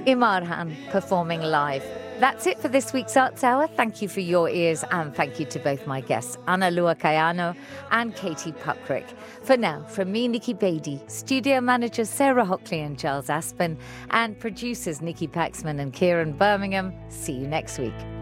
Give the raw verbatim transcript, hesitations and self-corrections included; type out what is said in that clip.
Imarhan performing live. That's it for this week's Arts Hour. Thank you for your ears and thank you to both my guests, Ana Lua Kayano and Katie Puckrick. For now, from me, Nikki Beatty, studio managers Sarah Hockley and Giles Aspen, and producers Nikki Paxman and Kieran Birmingham, see you next week.